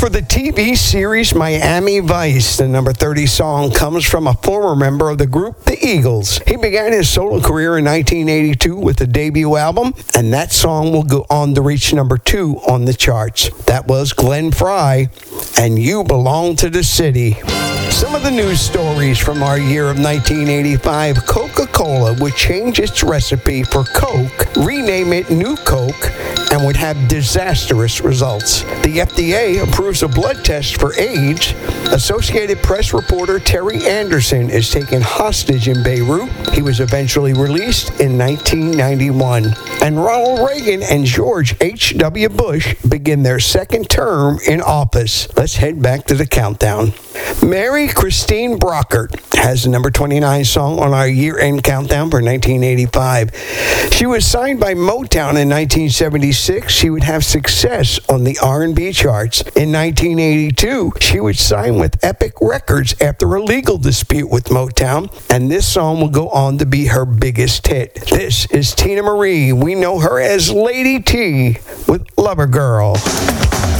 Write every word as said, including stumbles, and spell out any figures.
for the T V series Miami Vice. The number thirty song comes from a former member of the group, the Eagles. He began his solo career in nineteen eighty-two with the debut album, and that song will go on to reach number two on the charts. That was Glenn Frey, and You Belong to the City. Some of the news stories from our year of nineteen eighty-five. Coca-Cola would change its recipe for Coke, rename it New Coke, and would have disastrous results. The F D A approves a blood test for AIDS. Associated Press reporter Terry Anderson is taken hostage in Beirut. He was eventually released in nineteen ninety-one. And Ronald Reagan and George H W. Bush begin their second term in office. Let's head back to the countdown. Mary Christine Brockert has the number twenty-nine song on our year-end countdown for nineteen eighty-five. She was signed by Motown in nineteen seventy-six. She would have success on the R and B charts. In nineteen eighty-two, she would sign with Epic Records after a legal dispute with Motown, and this song will go on to be her biggest hit. This is Tina Marie. We know her as Lady T with Lover Girl.